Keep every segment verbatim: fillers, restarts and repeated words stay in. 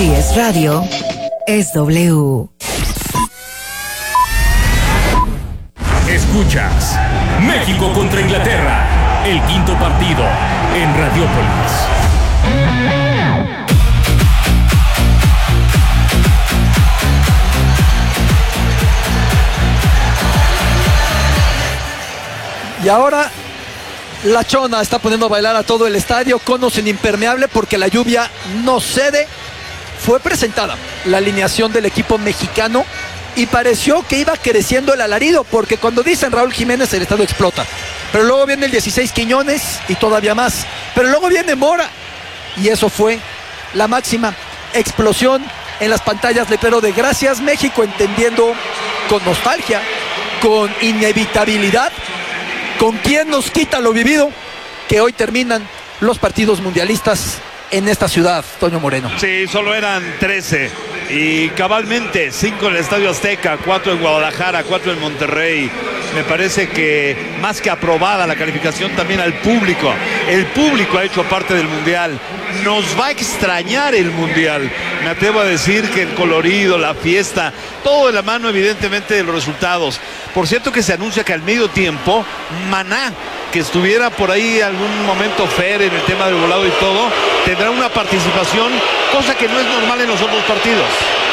Si es radio, es W. Escuchas México contra Inglaterra, el quinto partido en Radiópolis. Y ahora la Chona está poniendo a bailar a todo el estadio con o sin impermeable porque la lluvia no cede. Fue presentada la alineación del equipo mexicano y pareció que iba creciendo el alarido, porque cuando dicen Raúl Jiménez el estadio explota. Pero luego viene el dieciséis Quiñones y todavía más. Pero luego viene Mora y eso fue la máxima explosión en las pantallas letrero de Gracias México, entendiendo con nostalgia, con inevitabilidad, con quién nos quita lo vivido, que hoy terminan los partidos mundialistas en esta ciudad, Toño Moreno. Sí, solo eran trece y cabalmente cinco en el Estadio Azteca, cuatro en Guadalajara, cuatro en Monterrey. Me parece que más que aprobada la calificación también al público. El público ha hecho parte del Mundial. Nos va a extrañar el Mundial. Me atrevo a decir que el colorido, la fiesta, todo de la mano evidentemente de los resultados. Por cierto que se anuncia que al medio tiempo, Maná, que estuviera por ahí algún momento Fer en el tema del volado y todo, tendrá una participación, cosa que no es normal en los otros partidos.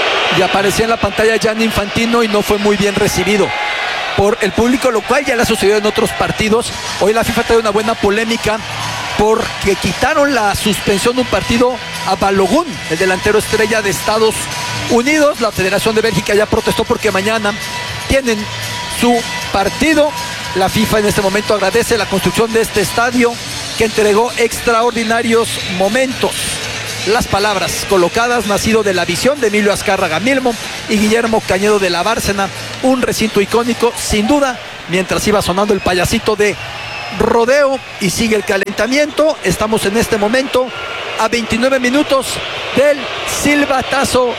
Y aparecía en la pantalla Gianni Infantino y no fue muy bien recibido por el público, lo cual ya le ha sucedido en otros partidos. Hoy la FIFA trae una buena polémica porque quitaron la suspensión de un partido a Balogun, el delantero estrella de Estados Unidos. La Federación de Bélgica ya protestó porque mañana tienen su partido. La FIFA en este momento agradece la construcción de este estadio que entregó extraordinarios momentos. Las palabras colocadas, nacido de la visión de Emilio Azcárraga Milmo y Guillermo Cañedo de la Bárcena, un recinto icónico sin duda, mientras iba sonando el payasito de rodeo y sigue el calentamiento. Estamos en este momento a veintinueve minutos del silbatazo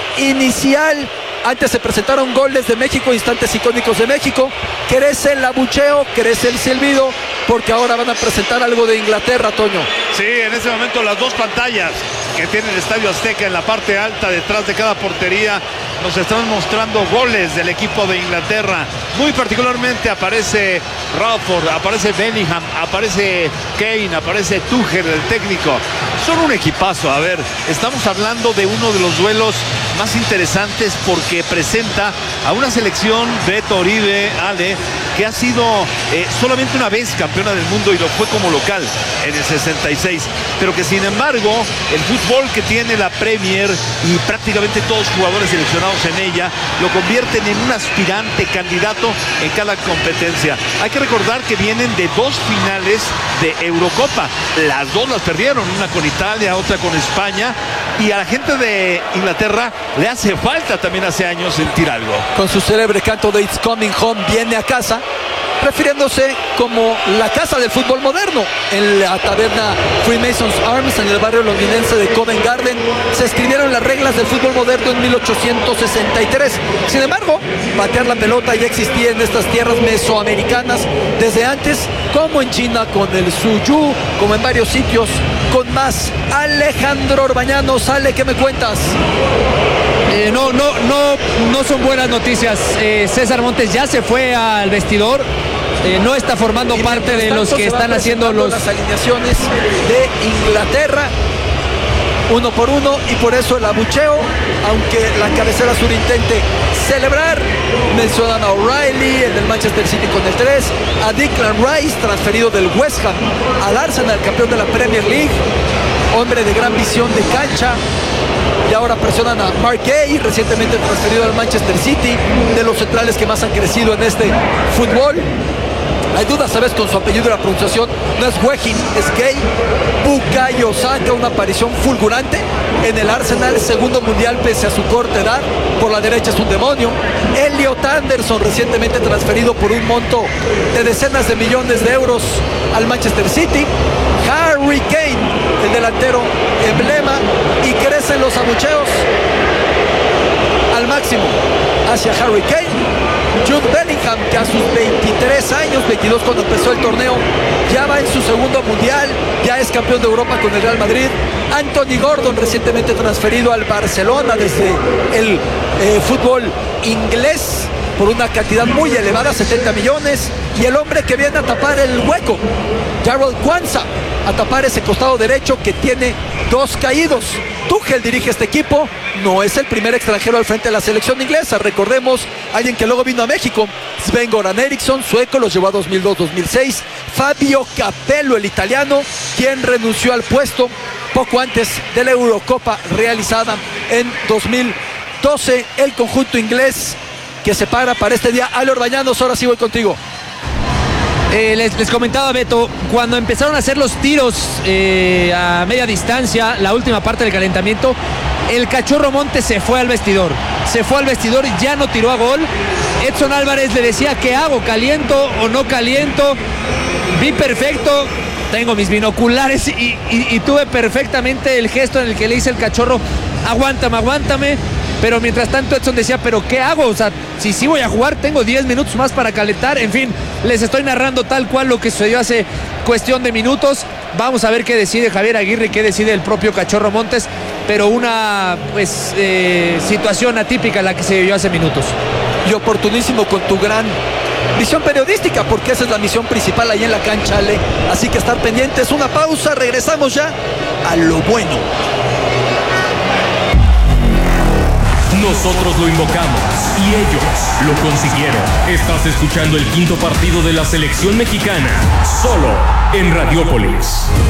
inicial. Antes se presentaron goles de México, instantes icónicos de México. Crece el abucheo, crece el silbido, porque ahora van a presentar algo de Inglaterra, Toño. Sí, en este momento las dos pantallas que tiene el Estadio Azteca en la parte alta, detrás de cada portería, nos están mostrando goles del equipo de Inglaterra. Muy particularmente aparece Rashford, aparece Bellingham, aparece Kane, aparece Tuchel, el técnico. Son un equipazo. A ver, estamos hablando de uno de los duelos más interesantes porque presenta a una selección, Beto Oribe, Ale, que ha sido eh, solamente una vez campeona del mundo y lo fue como local en el sesenta y seis, pero que sin embargo el fútbol que tiene la Premier y prácticamente todos los jugadores seleccionados en ella lo convierten en un aspirante candidato en cada competencia. Hay que recordar que vienen de dos finales de Eurocopa, las dos las perdieron, una con Italia, otra con España, y a la gente de Inglaterra le hace falta también hace años sentir algo. Con su célebre canto de It's Coming Home, viene a casa, refiriéndose como la casa del fútbol moderno. En la taberna Freemasons Arms, en el barrio londinense de Covent Garden, se escribieron las reglas del fútbol moderno en mil ochocientos sesenta y tres. Sin embargo, patear la pelota ya existía en estas tierras mesoamericanas desde antes, como en China con el Suyu, como en varios sitios con más. Alejandro Orbañano, sale, ¿qué me cuentas? Eh, no, no, no, no son buenas noticias. Eh, César Montes ya se fue al vestidor. Eh, no está formando y parte de los que están haciendo los... las alineaciones de Inglaterra, uno por uno, y por eso el abucheo, aunque la cabecera sur intente celebrar. Mencionan a O'Reilly, el del Manchester City con el tres, a Declan Rice, transferido del West Ham al Arsenal, campeón de la Premier League, hombre de gran visión de cancha. Y ahora presionan a Mark Gay, recientemente transferido al Manchester City, de los centrales que más han crecido en este fútbol. Hay dudas, ¿sabes? Con su apellido y la pronunciación. No es Wehin, es Gay. Bukayo Saka, una aparición fulgurante en el Arsenal, segundo mundial pese a su corta edad. Por la derecha es un demonio. Elliot Anderson, recientemente transferido por un monto de decenas de millones de euros al Manchester City. Harry Kane, el delantero emblema, y crecen los abucheos. al máximo hacia Harry Kane, Jude Bellingham, que a sus veintitrés años, veintidós cuando empezó el torneo, ya va en su segundo mundial, ya es campeón de Europa con el Real Madrid. Anthony Gordon, recientemente transferido al Barcelona desde el eh, fútbol inglés por una cantidad muy elevada, setenta millones. Y el hombre que viene a tapar el hueco, Jarrell Kwanzaa, a tapar ese costado derecho que tiene dos caídos. Tuchel dirige este equipo, no es el primer extranjero al frente de la selección inglesa. Recordemos, alguien que luego vino a México, Sven-Goran Eriksson, sueco, los llevó a dos mil dos dos mil seis. Fabio Capello, el italiano, quien renunció al puesto poco antes de la Eurocopa realizada en dos mil doce. El conjunto inglés que se para para este día. Ale Orbañanos, ahora sí voy contigo. Eh, les, les comentaba, Beto, cuando empezaron a hacer los tiros eh, a media distancia, la última parte del calentamiento, el Cachorro Montes se fue al vestidor. Se fue al vestidor y ya no tiró a gol. Edson Álvarez le decía, ¿qué hago? ¿Caliento o no caliento? Vi perfecto, tengo mis binoculares y, y, y tuve perfectamente el gesto en el que le hice el Cachorro, aguántame, aguántame. Pero mientras tanto Edson decía, ¿pero qué hago? O sea, si sí voy a jugar, tengo diez minutos más para calentar. En fin, les estoy narrando tal cual lo que sucedió hace cuestión de minutos. Vamos a ver qué decide Javier Aguirre, qué decide el propio Cachorro Montes. Pero una pues eh, situación atípica la que se vivió hace minutos. Y oportunísimo con tu gran visión periodística, porque esa es la misión principal ahí en la cancha, Ale. Así que estar pendientes. Una pausa, regresamos ya a lo bueno. Nosotros lo invocamos y ellos lo consiguieron. Estás escuchando el quinto partido de la selección mexicana, solo en Radiópolis.